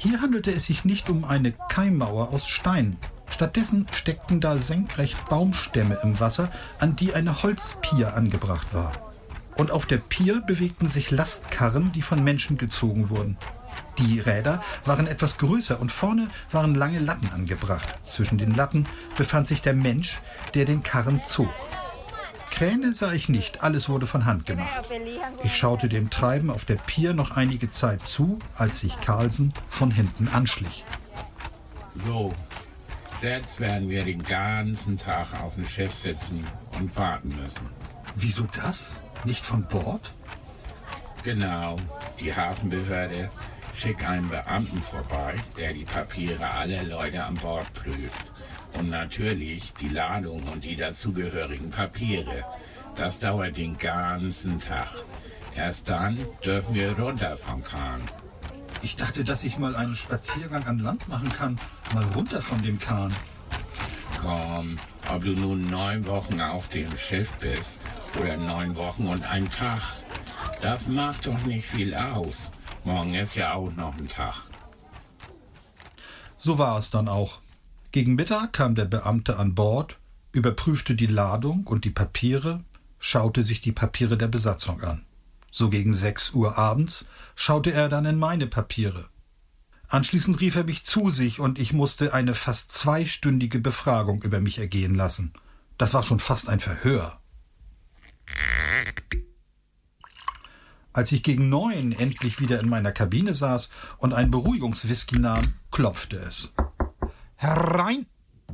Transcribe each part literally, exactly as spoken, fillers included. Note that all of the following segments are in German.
Hier handelte es sich nicht um eine Keimmauer aus Stein. Stattdessen steckten da senkrecht Baumstämme im Wasser, an die eine Holzpier angebracht war. Und auf der Pier bewegten sich Lastkarren, die von Menschen gezogen wurden. Die Räder waren etwas größer und vorne waren lange Latten angebracht. Zwischen den Latten befand sich der Mensch, der den Karren zog. Kräne sah ich nicht, alles wurde von Hand gemacht. Ich schaute dem Treiben auf der Pier noch einige Zeit zu, als sich Carlsen von hinten anschlich. So, jetzt werden wir den ganzen Tag auf dem Schiff sitzen und warten müssen. Wieso das? Nicht von Bord? Genau, die Hafenbehörde schickt einen Beamten vorbei, der die Papiere aller Leute an Bord prüft. Und natürlich die Ladung und die dazugehörigen Papiere. Das dauert den ganzen Tag. Erst dann dürfen wir runter vom Kahn. Ich dachte, dass ich mal einen Spaziergang an Land machen kann. Mal runter von dem Kahn. Komm, ob du nun neun Wochen auf dem Schiff bist oder neun Wochen und ein Tag, das macht doch nicht viel aus. Morgen ist ja auch noch ein Tag. So war es dann auch. Gegen Mittag kam der Beamte an Bord, überprüfte die Ladung und die Papiere, schaute sich die Papiere der Besatzung an. So gegen sechs Uhr abends schaute er dann in meine Papiere. Anschließend rief er mich zu sich und ich musste eine fast zweistündige Befragung über mich ergehen lassen. Das war schon fast ein Verhör. Als ich gegen neun endlich wieder in meiner Kabine saß und ein Beruhigungswhisky nahm, klopfte es. Herein!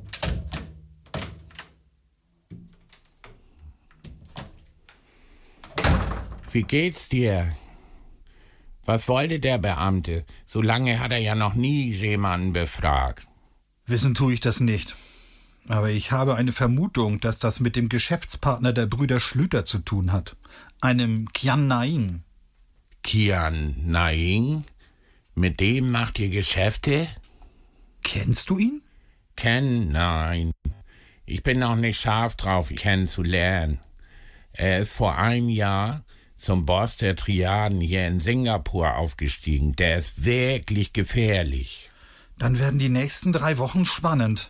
Wie geht's dir? Was wollte der Beamte? So lange hat er ja noch nie jemanden befragt. Wissen tue ich das nicht. Aber ich habe eine Vermutung, dass das mit dem Geschäftspartner der Brüder Schlüter zu tun hat. Einem Kian Naing. Kian Naing? Mit dem macht ihr Geschäfte? Kennst du ihn? Kennen? Nein. Ich bin noch nicht scharf drauf, ihn kennenzulernen. Er ist vor einem Jahr zum Boss der Triaden hier in Singapur aufgestiegen. Der ist wirklich gefährlich. Dann werden die nächsten drei Wochen spannend.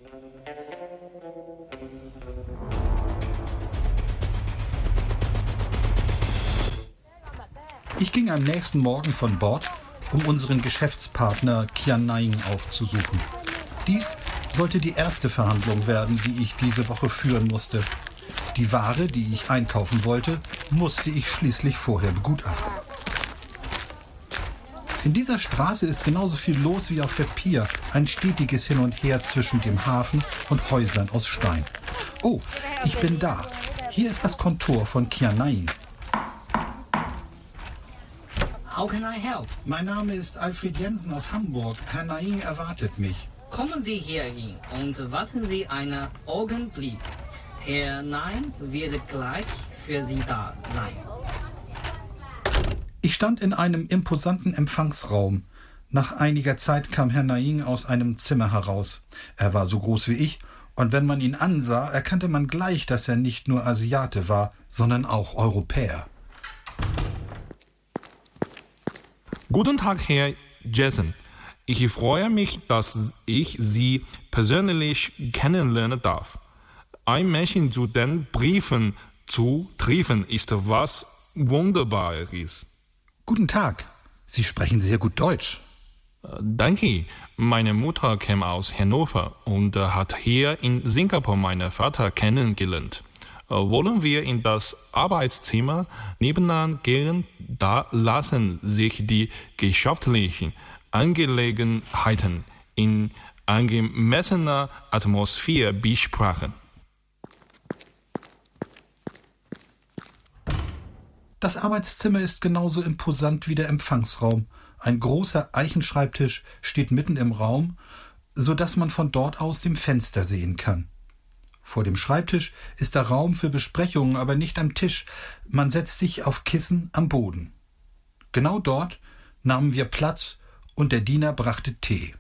Ich ging am nächsten Morgen von Bord, um unseren Geschäftspartner Kian Naing aufzusuchen. Dies sollte die erste Verhandlung werden, die ich diese Woche führen musste. Die Ware, die ich einkaufen wollte, musste ich schließlich vorher begutachten. In dieser Straße ist genauso viel los wie auf der Pier. Ein stetiges Hin und Her zwischen dem Hafen und Häusern aus Stein. Oh, ich bin da. Hier ist das Kontor von Kian Naing. How can I help? Mein Name ist Alfred Jensen aus Hamburg. Herr Naing erwartet mich. Kommen Sie hierhin und warten Sie einen Augenblick. Herr Naing wird gleich für Sie da sein. Ich stand in einem imposanten Empfangsraum. Nach einiger Zeit kam Herr Naing aus einem Zimmer heraus. Er war so groß wie ich, und wenn man ihn ansah, erkannte man gleich, dass er nicht nur Asiate war, sondern auch Europäer. Guten Tag, Herr Jensen. Ich freue mich, dass ich Sie persönlich kennenlernen darf. Ein Menschen zu den Briefen zu treffen ist was Wunderbares. Guten Tag. Sie sprechen sehr gut Deutsch. Danke. Meine Mutter kam aus Hannover und hat hier in Singapur meinen Vater kennengelernt. Wollen wir in das Arbeitszimmer nebenan gehen? Da lassen sich die geschäftlichen Angelegenheiten in angemessener Atmosphäre besprechen. Das Arbeitszimmer ist genauso imposant wie der Empfangsraum. Ein großer Eichenschreibtisch steht mitten im Raum, so dass man von dort aus dem Fenster sehen kann. Vor dem Schreibtisch ist der Raum für Besprechungen, aber nicht am Tisch. Man setzt sich auf Kissen am Boden. Genau dort nahmen wir Platz und der Diener brachte Tee.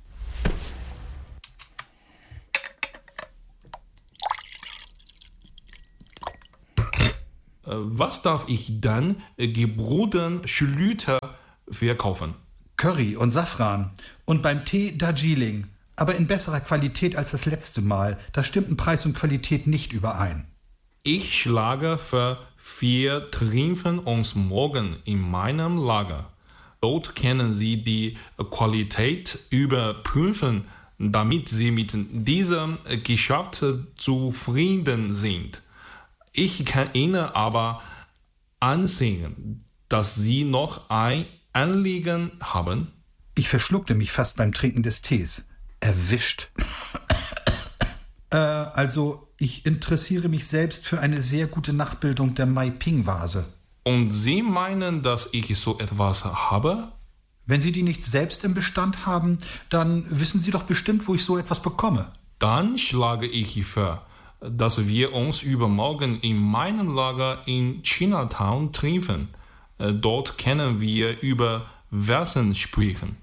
Was darf ich dann Gebrüdern Schlüter verkaufen? Curry und Safran. Und beim Tee Darjeeling. Aber in besserer Qualität als das letzte Mal. Da stimmten Preis und Qualität nicht überein. Ich schlage für Wir treffen uns morgen in meinem Lager. Dort können Sie die Qualität überprüfen, damit Sie mit diesem Geschäft zufrieden sind. Ich kann Ihnen aber ansehen, dass Sie noch ein Anliegen haben. Ich verschluckte mich fast beim Trinken des Tees. Erwischt. äh, also, ich interessiere mich selbst für eine sehr gute Nachbildung der Mai-Ping-Vase. Und Sie meinen, dass ich so etwas habe? Wenn Sie die nicht selbst im Bestand haben, dann wissen Sie doch bestimmt, wo ich so etwas bekomme. Dann schlage ich vor, dass wir uns übermorgen in meinem Lager in Chinatown treffen. Dort können wir über Vasen sprechen.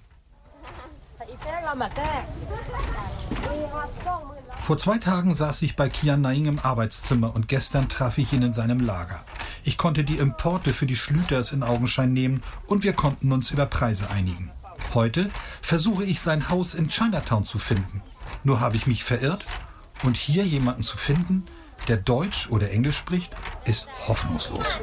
Vor zwei Tagen saß ich bei Kian Naing im Arbeitszimmer und gestern traf ich ihn in seinem Lager. Ich konnte die Importe für die Schlüters in Augenschein nehmen und wir konnten uns über Preise einigen. Heute versuche ich sein Haus in Chinatown zu finden. Nur habe ich mich verirrt und hier jemanden zu finden, der Deutsch oder Englisch spricht, ist hoffnungslos.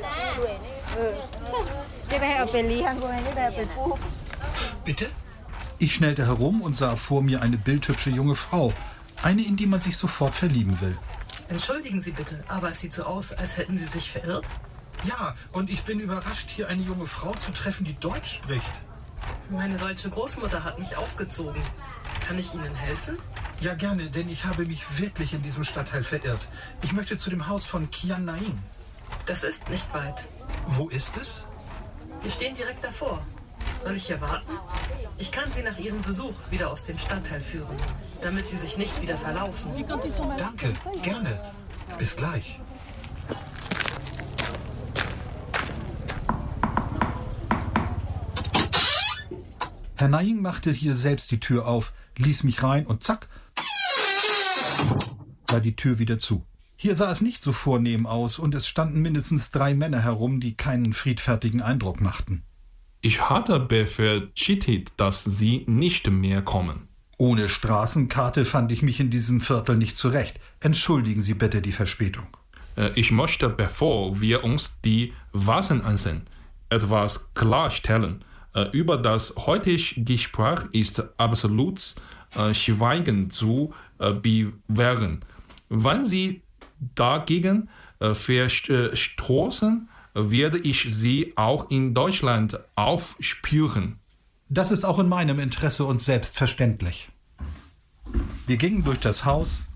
Bitte? Ich schnellte herum und sah vor mir eine bildhübsche junge Frau. Eine, in die man sich sofort verlieben will. Entschuldigen Sie bitte, aber es sieht so aus, als hätten Sie sich verirrt. Ja, und ich bin überrascht, hier eine junge Frau zu treffen, die Deutsch spricht. Meine deutsche Großmutter hat mich aufgezogen. Kann ich Ihnen helfen? Ja, gerne, denn ich habe mich wirklich in diesem Stadtteil verirrt. Ich möchte zu dem Haus von Kian Naing. Das ist nicht weit. Wo ist es? Wir stehen direkt davor. Soll ich hier warten? Ich kann Sie nach Ihrem Besuch wieder aus dem Stadtteil führen, damit Sie sich nicht wieder verlaufen. Danke, gerne. Bis gleich. Herr Naing machte hier selbst die Tür auf, ließ mich rein und zack, war die Tür wieder zu. Hier sah es nicht so vornehm aus und es standen mindestens drei Männer herum, die keinen friedfertigen Eindruck machten. Ich hatte befürchtet, dass Sie nicht mehr kommen. Ohne Straßenkarte fand ich mich in diesem Viertel nicht zurecht. Entschuldigen Sie bitte die Verspätung. Ich möchte, bevor wir uns die Vasen ansehen, etwas klarstellen. Über das heutige Gespräch ist absolut Schweigen zu bewähren. Wenn Sie dagegen verstoßen, werde ich Sie auch in Deutschland aufspüren. Das ist auch in meinem Interesse und selbstverständlich. Wir gingen durch das Haus,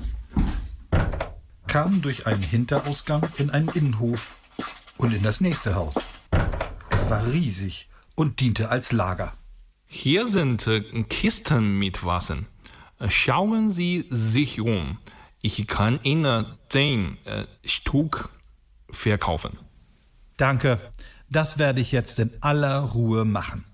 kamen durch einen Hinterausgang in einen Innenhof und in das nächste Haus. Es war riesig und diente als Lager. Hier sind Kisten mit Vasen. Schauen Sie sich um. Ich kann Ihnen zehn Stück verkaufen. Danke, das werde ich jetzt in aller Ruhe machen.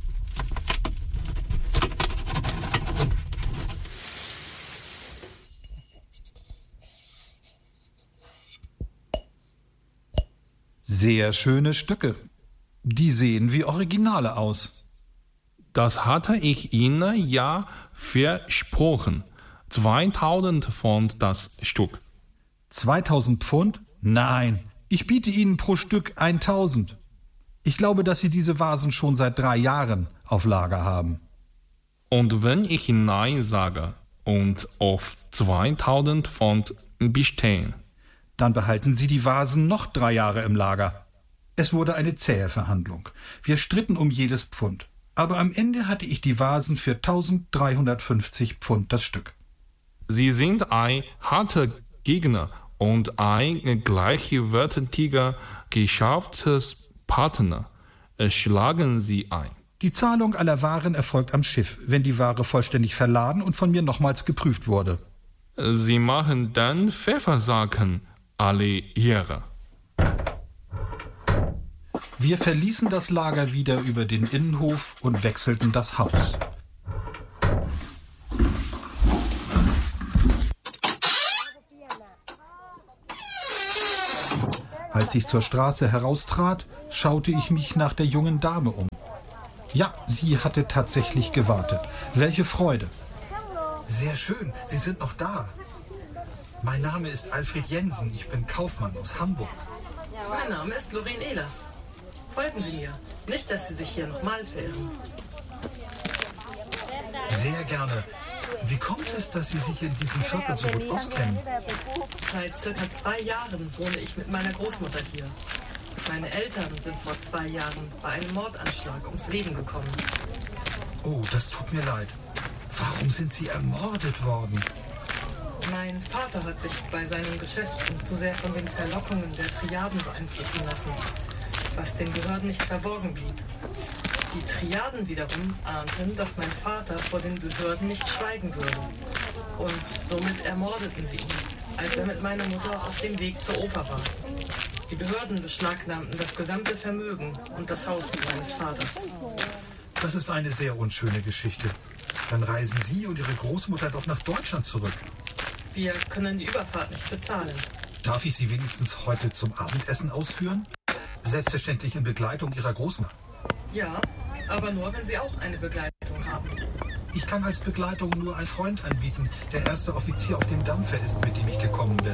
Sehr schöne Stücke. Die sehen wie Originale aus. Das hatte ich Ihnen ja versprochen. zweitausend Pfund das Stück. zweitausend Pfund? Nein. Ich biete Ihnen pro Stück eintausend. Ich glaube, dass Sie diese Vasen schon seit drei Jahren auf Lager haben. Und wenn ich Nein sage und auf zweitausend Pfund bestehen, dann behalten Sie die Vasen noch drei Jahre im Lager. Es wurde eine zähe Verhandlung. Wir stritten um jedes Pfund. Aber am Ende hatte ich die Vasen für tausenddreihundertfünfzig Pfund das Stück. Sie sind ein harter Gegner und ein gleichwertiger Geschäftspartner. Schlagen Sie ein. Die Zahlung aller Waren erfolgt am Schiff, wenn die Ware vollständig verladen und von mir nochmals geprüft wurde. Sie machen dann Pfeffersachen alle Ehre. Wir verließen das Lager wieder über den Innenhof und wechselten das Haus. Als ich zur Straße heraustrat, schaute ich mich nach der jungen Dame um. Ja, sie hatte tatsächlich gewartet. Welche Freude. Sehr schön, Sie sind noch da. Mein Name ist Alfred Jensen, ich bin Kaufmann aus Hamburg. Mein Name ist Lorraine Ehlers. Folgen Sie mir. Nicht, dass Sie sich hier nochmal verirren. Sehr gerne. Wie kommt es, dass Sie sich in diesem Viertel so gut auskennen? Seit circa zwei Jahren wohne ich mit meiner Großmutter hier. Meine Eltern sind vor zwei Jahren bei einem Mordanschlag ums Leben gekommen. Oh, das tut mir leid. Warum sind Sie ermordet worden? Mein Vater hat sich bei seinen Geschäften zu sehr von den Verlockungen der Triaden beeinflussen lassen, was den Behörden nicht verborgen blieb. Die Triaden wiederum ahnten, dass mein Vater vor den Behörden nicht schweigen würde. Und somit ermordeten sie ihn, als er mit meiner Mutter auf dem Weg zur Oper war. Die Behörden beschlagnahmten das gesamte Vermögen und das Haus meines Vaters. Das ist eine sehr unschöne Geschichte. Dann reisen Sie und Ihre Großmutter doch nach Deutschland zurück. Wir können die Überfahrt nicht bezahlen. Darf ich Sie wenigstens heute zum Abendessen ausführen? Selbstverständlich in Begleitung Ihrer Großmutter. Ja, aber nur, wenn Sie auch eine Begleitung haben. Ich kann als Begleitung nur einen Freund anbieten, der erste Offizier auf dem Dampfer ist, mit dem ich gekommen bin.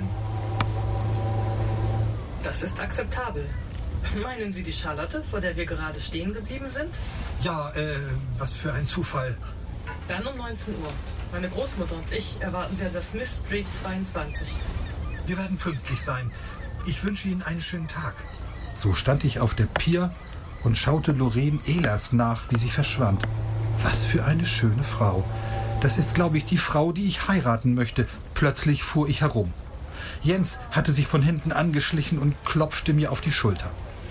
Das ist akzeptabel. Meinen Sie die Charlotte, vor der wir gerade stehen geblieben sind? Ja, äh, was für ein Zufall. Dann um neunzehn Uhr. Meine Großmutter und ich erwarten Sie an der Smith Street zweiundzwanzig. Wir werden pünktlich sein. Ich wünsche Ihnen einen schönen Tag. So stand ich auf der Pier und schaute Lorraine Ehlers nach, wie sie verschwand. Was für eine schöne Frau. Das ist, glaube ich, die Frau, die ich heiraten möchte. Plötzlich fuhr ich herum. Jens hatte sich von hinten angeschlichen und klopfte mir auf die Schulter.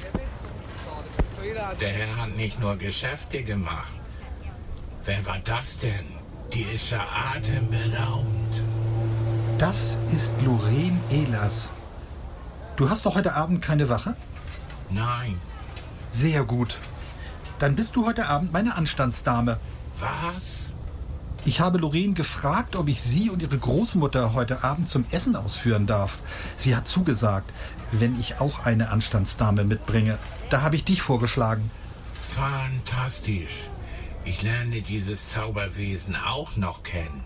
Der Herr hat nicht nur Geschäfte gemacht. Wer war das denn? Die ist ja atemberaubend. Das ist Lorraine Ehlers. Du hast doch heute Abend keine Wache? Nein. Sehr gut. Dann bist du heute Abend meine Anstandsdame. Was? Ich habe Lorraine gefragt, ob ich sie und ihre Großmutter heute Abend zum Essen ausführen darf. Sie hat zugesagt, wenn ich auch eine Anstandsdame mitbringe. Da habe ich dich vorgeschlagen. Fantastisch. Ich lerne dieses Zauberwesen auch noch kennen.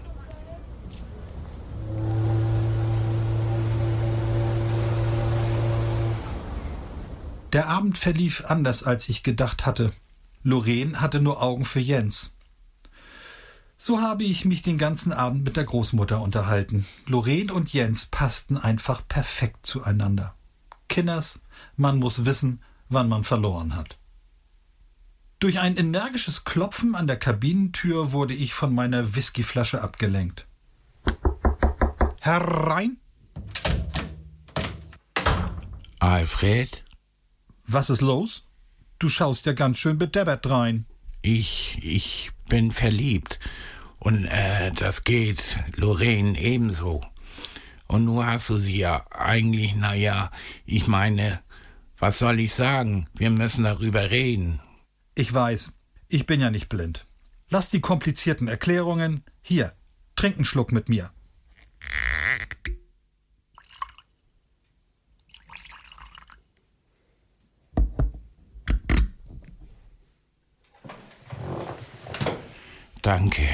Der Abend verlief anders, als ich gedacht hatte. Lorraine hatte nur Augen für Jens. So habe ich mich den ganzen Abend mit der Großmutter unterhalten. Lorraine und Jens passten einfach perfekt zueinander. Kinders, man muss wissen, wann man verloren hat. Durch ein energisches Klopfen an der Kabinentür wurde ich von meiner Whiskyflasche abgelenkt. Herein! Alfred? Was ist los? Du schaust ja ganz schön bedeppert rein. Ich, ich bin verliebt. Und äh, das geht Lorraine ebenso. Und nur hast du sie ja eigentlich, naja, ich meine, was soll ich sagen? Wir müssen darüber reden. Ich weiß, ich bin ja nicht blind. Lass die komplizierten Erklärungen. Hier, trink einen Schluck mit mir. Danke.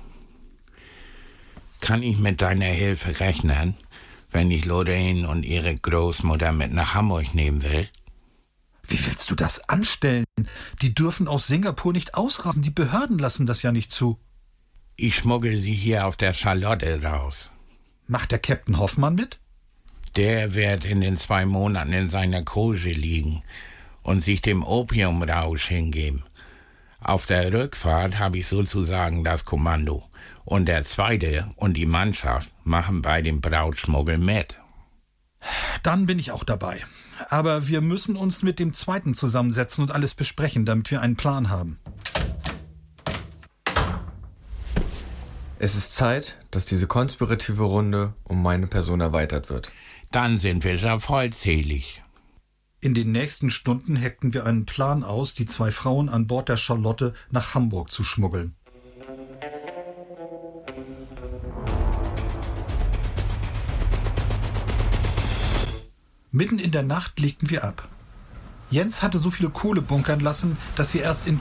Kann ich mit deiner Hilfe rechnen, wenn ich Lorraine und ihre Großmutter mit nach Hamburg nehmen will? Wie willst du das anstellen? Die dürfen aus Singapur nicht ausreisen. Die Behörden lassen das ja nicht zu. Ich schmuggel sie hier auf der Charlotte raus. Macht der Captain Hoffmann mit? Der wird in den zwei Monaten in seiner Koje liegen und sich dem Opiumrausch hingeben. Auf der Rückfahrt habe ich sozusagen das Kommando. Und der Zweite und die Mannschaft machen bei dem Brautschmuggel mit. Dann bin ich auch dabei. Aber wir müssen uns mit dem Zweiten zusammensetzen und alles besprechen, damit wir einen Plan haben. Es ist Zeit, dass diese konspirative Runde um meine Person erweitert wird. Dann sind wir ja vollzählig. In den nächsten Stunden heckten wir einen Plan aus, die zwei Frauen an Bord der Charlotte nach Hamburg zu schmuggeln. Mitten in der Nacht legten wir ab. Jens hatte so viele Kohle bunkern lassen, dass wir erst in